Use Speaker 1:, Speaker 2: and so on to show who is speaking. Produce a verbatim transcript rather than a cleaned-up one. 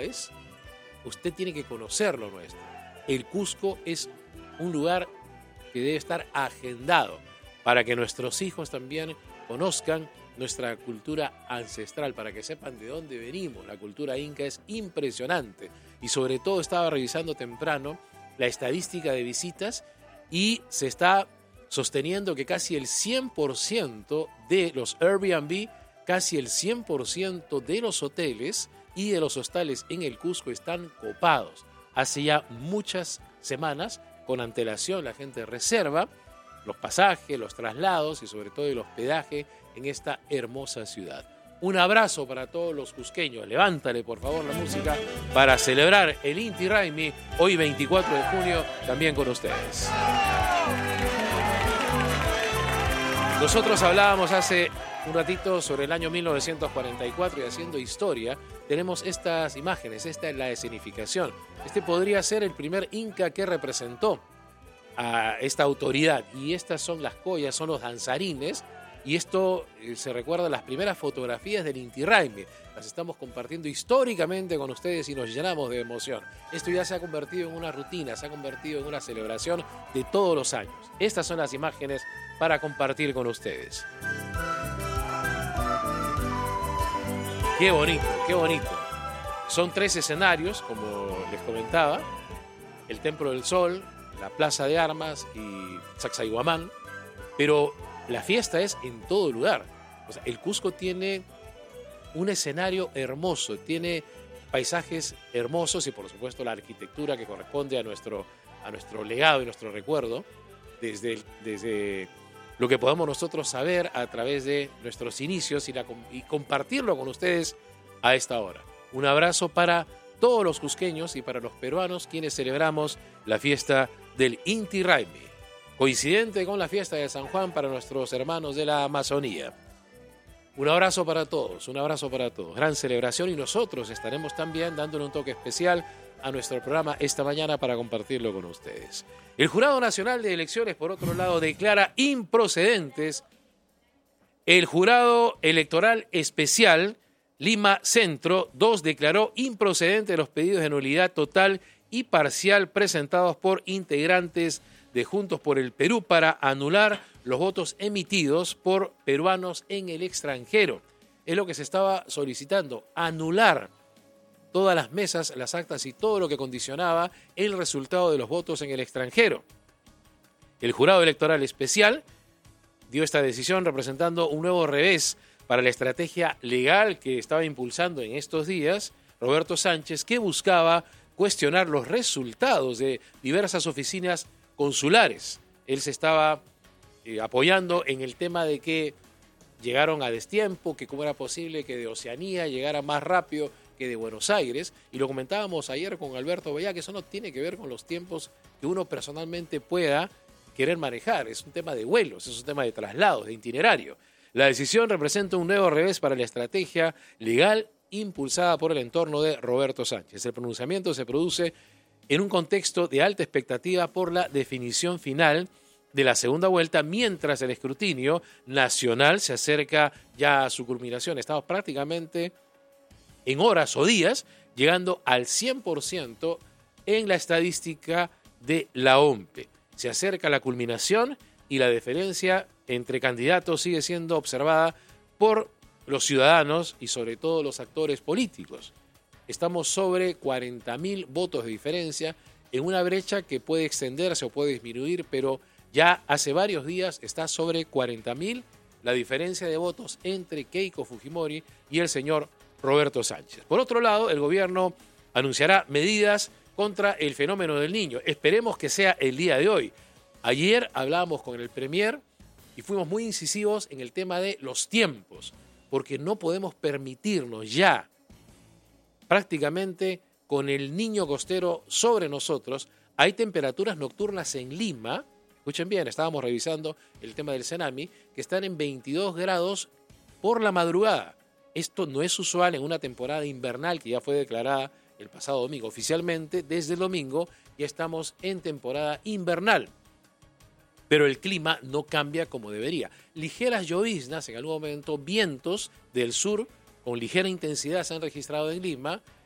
Speaker 1: ciudades, usted tiene que conocer lo nuestro. El Cusco es un lugar que debe estar agendado para que nuestros hijos también conozcan nuestra cultura ancestral, para que sepan de dónde venimos. La cultura inca es impresionante y sobre todo estaba revisando temprano la estadística de visitas y se está sosteniendo que casi el cien por ciento de los Airbnb, casi el cien por ciento de los hoteles y de los hostales en el Cusco están copados. Hace ya muchas semanas, con antelación, la gente reserva los pasajes, los traslados y sobre todo el hospedaje en esta hermosa ciudad. Un abrazo para todos los cusqueños. Levántale, por favor, la música para celebrar el Inti Raymi hoy veinticuatro de junio también con ustedes. Nosotros hablábamos hace un ratito sobre el año mil novecientos cuarenta y cuatro y haciendo historia, tenemos estas imágenes, esta es la escenificación. Este podría ser el primer inca que representó a esta autoridad y estas son las collas, son los danzarines y esto eh, se recuerda a las primeras fotografías del Inti Raymi. Las estamos compartiendo históricamente con ustedes y nos llenamos de emoción. Esto ya se ha convertido en una rutina, se ha convertido en una celebración de todos los años. Estas son las imágenes para compartir con ustedes. Qué bonito, qué bonito. Son tres escenarios, como les comentaba, el Templo del Sol, la Plaza de Armas y Sacsayhuamán, pero la fiesta es en todo lugar. O sea, el Cusco tiene un escenario hermoso, tiene paisajes hermosos y por supuesto la arquitectura que corresponde a nuestro, a nuestro legado y nuestro recuerdo, desde, desde lo que podamos nosotros saber a través de nuestros inicios y, la, y compartirlo con ustedes a esta hora. Un abrazo para todos los cusqueños y para los peruanos quienes celebramos la fiesta del Inti Raymi, coincidente con la fiesta de San Juan para nuestros hermanos de la Amazonía. Un abrazo para todos, un abrazo para todos. Gran celebración y nosotros estaremos también dándole un toque especial a nuestro programa esta mañana para compartirlo con ustedes. El Jurado Nacional de Elecciones, por otro lado, declara improcedentes el Jurado Electoral Especial Lima Centro dos declaró improcedente los pedidos de nulidad total y parcial presentados por integrantes de Juntos por el Perú para anular los votos emitidos por peruanos en el extranjero. Es lo que se estaba solicitando, anular todas las mesas, las actas y todo lo que condicionaba el resultado de los votos en el extranjero. El Jurado Electoral Especial dio esta decisión representando un nuevo revés para la estrategia legal que estaba impulsando en estos días Roberto Sánchez, que buscaba cuestionar los resultados de diversas oficinas consulares. Él se estaba eh, apoyando en el tema de que llegaron a destiempo, que cómo era posible que de Oceanía llegara más rápido que de Buenos Aires, y lo comentábamos ayer con Alberto Bellá, que eso no tiene que ver con los tiempos que uno personalmente pueda querer manejar, es un tema de vuelos, es un tema de traslados, de itinerario. La decisión representa un nuevo revés para la estrategia legal impulsada por el entorno de Roberto Sánchez. El pronunciamiento se produce en un contexto de alta expectativa por la definición final de la segunda vuelta, mientras el escrutinio nacional se acerca ya a su culminación. Estamos prácticamente en horas o días llegando al cien por ciento en la estadística de la O M P E. Se acerca la culminación y la diferencia entre candidatos sigue siendo observada por los ciudadanos y sobre todo los actores políticos. Estamos sobre cuarenta mil votos de diferencia en una brecha que puede extenderse o puede disminuir, pero ya hace varios días está sobre cuarenta mil la diferencia de votos entre Keiko Fujimori y el señor Roberto Sánchez. Por otro lado, el gobierno anunciará medidas contra el fenómeno del Niño. Esperemos que sea el día de hoy. Ayer hablábamos con el Premier y fuimos muy incisivos en el tema de los tiempos, porque no podemos permitirnos ya, prácticamente con el Niño costero sobre nosotros. Hay temperaturas nocturnas en Lima, escuchen bien, estábamos revisando el tema del tsunami, que están en veintidós grados por la madrugada. Esto no es usual en una temporada invernal que ya fue declarada el pasado domingo. Oficialmente, desde el domingo, ya estamos en temporada invernal. Pero el clima no cambia como debería. Ligeras lloviznas en algún momento, vientos del sur con ligera intensidad se han registrado en Lima,